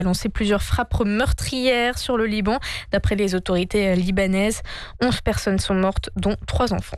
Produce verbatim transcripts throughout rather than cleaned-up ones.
a lancé plusieurs frappes meurtrières sur le Liban. D'après les autorités libanaises, onze personnes sont mortes, dont trois enfants.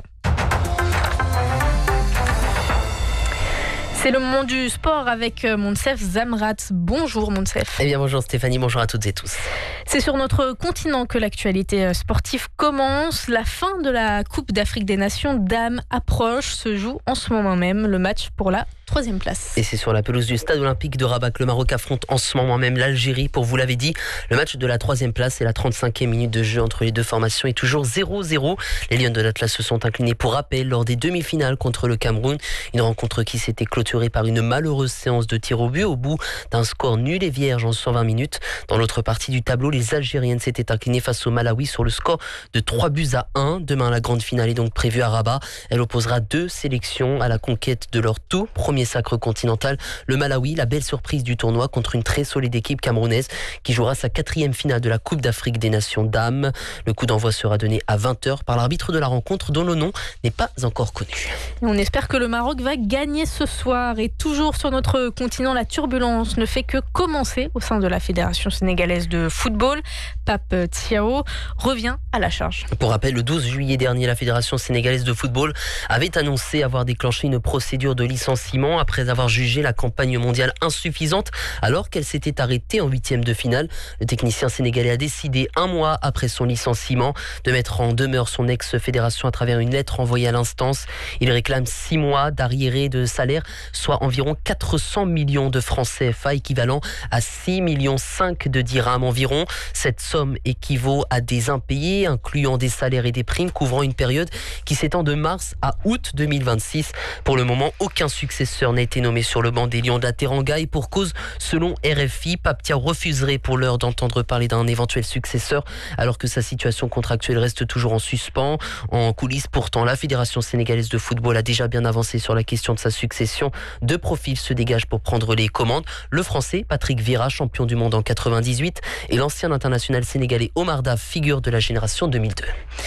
C'est le moment du sport avec Monsef Zamrat. Bonjour Monsef. Eh bien bonjour Stéphanie, bonjour à toutes et tous. C'est sur notre continent que l'actualité sportive commence. La fin de la Coupe d'Afrique des Nations dames approche, se joue en ce moment même le match pour la troisième place. Et c'est sur la pelouse du stade olympique de Rabat que le Maroc affronte en ce moment même l'Algérie. Pour vous l'avez dit, le match de la troisième place et la trente-cinquième minute de jeu entre les deux formations est toujours zéro zéro. Les Lions de l'Atlas se sont inclinés pour rappel lors des demi-finales contre le Cameroun. Une rencontre qui s'était clôturée par une malheureuse séance de tir au but au bout d'un score nul et vierge en cent vingt minutes. Dans l'autre partie du tableau, les Algériennes s'étaient inclinées face au Malawi sur le score de trois buts à un. Demain, la grande finale est donc prévue à Rabat. Elle opposera deux sélections à la conquête de leur tout premier sacre continental. Le Malawi, la belle surprise du tournoi contre une très solide équipe camerounaise qui jouera sa quatrième finale de la Coupe d'Afrique des Nations dames. Le coup d'envoi sera donné à vingt heures par l'arbitre de la rencontre dont le nom n'est pas encore connu. On espère que le Maroc va gagner ce soir. Et toujours sur notre continent, la turbulence ne fait que commencer au sein de la Fédération sénégalaise de football. Pape Thiaw revient à la charge. Pour rappel, le douze juillet dernier, la Fédération sénégalaise de football avait annoncé avoir déclenché une procédure de licenciement après avoir jugé la campagne mondiale insuffisante alors qu'elle s'était arrêtée en huitième de finale. Le technicien sénégalais a décidé, un mois après son licenciement, de mettre en demeure son ex-fédération à travers une lettre envoyée à l'instance. Il réclame six mois d'arriérés de salaire, soit environ quatre cents millions de francs C F A, équivalent à six virgule cinq millions de dirhams environ. Cette somme équivaut à des impayés, incluant des salaires et des primes, couvrant une période qui s'étend de mars à août deux mille vingt-six. Pour le moment, aucun successeur n'a été nommé sur le banc des Lions de la Teranga et pour cause, selon R F I, Pape Thiaw refuserait pour l'heure d'entendre parler d'un éventuel successeur, alors que sa situation contractuelle reste toujours en suspens. En coulisses, pourtant, la Fédération sénégalaise de football a déjà bien avancé sur la question de sa succession. Deux profils se dégagent pour prendre les commandes. Le Français Patrick Vieira, champion du monde en quatre-vingt-dix-huit, et l'ancien international sénégalais Omar Daf, figure de la génération deux mille deux.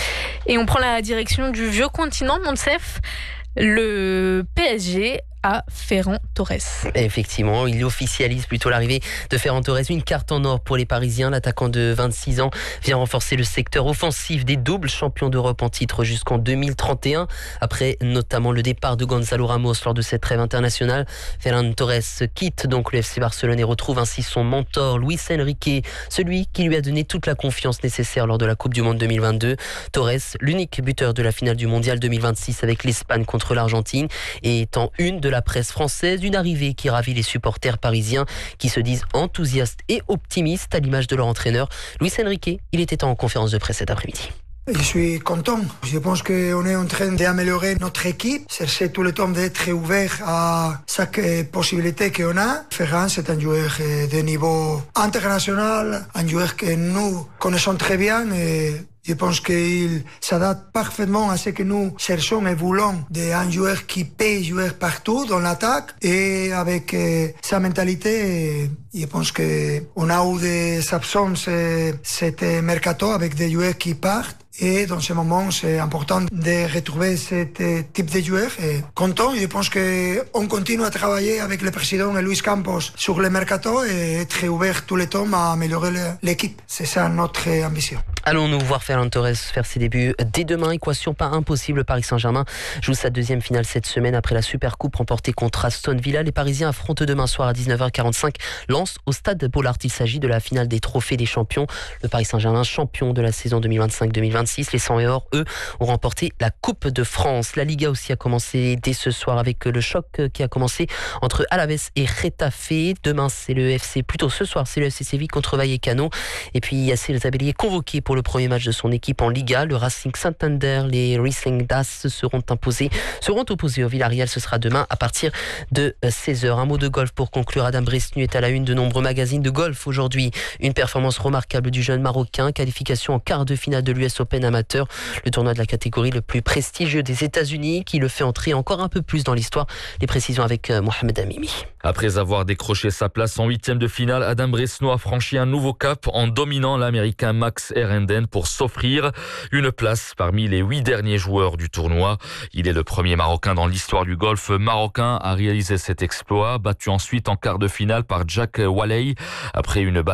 Et on prend la direction du vieux continent, Monsef. Le P S G à Ferran Torres. Effectivement, il officialise plutôt l'arrivée de Ferran Torres. Une carte en or pour les Parisiens. L'attaquant de vingt-six ans vient renforcer le secteur offensif des doubles champions d'Europe en titre jusqu'en deux mille trente et un. Après notamment le départ de Gonzalo Ramos lors de cette trêve internationale, Ferran Torres quitte donc le F C Barcelone et retrouve ainsi son mentor Luis Enrique, celui qui lui a donné toute la confiance nécessaire lors de la Coupe du Monde deux mille vingt-deux. Torres, l'unique buteur de la finale du Mondial deux mille vingt-six avec l'Espagne contre l'Argentine, et étant une de la presse française, une arrivée qui ravit les supporters parisiens qui se disent enthousiastes et optimistes à l'image de leur entraîneur. Luis Enrique, il était en conférence de presse cet après-midi. Je suis content. Je pense qu'on est en train d'améliorer notre équipe, chercher tout le temps d'être ouvert à chaque possibilité qu'on a. Ferran, c'est un joueur de niveau international, un joueur que nous connaissons très bien et je pense qu'il s'adapte parfaitement à ce que nous cherchons et voulons d'un joueur qui peut jouer partout dans l'attaque et avec euh, sa mentalité. Je pense qu'on a eu des absences euh, cet mercato avec des joueurs qui partent. Et dans ce moment, c'est important de retrouver ce type de joueurs. Et content, je pense qu'on continue à travailler avec le président Luis Campos sur le mercato et être ouvert tout le temps à améliorer l'équipe. C'est ça notre ambition. Allons-nous voir Ferran Torres faire ses débuts dès demain? Équation pas impossible. Paris Saint-Germain joue sa deuxième finale cette semaine après la Supercoupe remportée contre Aston Villa. Les Parisiens affrontent demain soir à dix-neuf heures quarante-cinq Lens au stade Bollaert. Il s'agit de la finale des trophées des champions. Le Paris Saint-Germain, champion de la saison deux mille vingt-cinq deux mille vingt-six. Les cent et or, eux, ont remporté la Coupe de France. La Liga aussi a commencé dès ce soir avec le choc qui a commencé entre Alaves et Getafe. Demain, c'est le F C, plutôt ce soir, c'est le F C Séville contre Vallecano. Et puis, Yacine Zabelli est convoqué pour le premier match de son équipe en Liga. Le Racing Santander, les Riesling d'As seront imposés, seront opposés au Villarreal. Ce sera demain à partir de seize heures. Un mot de golf pour conclure. Adam Bresnu est à la une de nombreux magazines de golf aujourd'hui. Une performance remarquable du jeune Marocain. Qualification en quart de finale de l'U S Open amateur. Le tournoi de la catégorie le plus prestigieux des États-Unis qui le fait entrer encore un peu plus dans l'histoire. Les précisions avec Mohamed Amimi. Après avoir décroché sa place en huitième de finale, Adam Bresnu a franchi un nouveau cap en dominant l'Américain Max Herenden pour s'offrir une place parmi les huit derniers joueurs du tournoi. Il est le premier Marocain dans l'histoire du golf marocain à réaliser cet exploit, battu ensuite en quart de finale par Jack Walley après une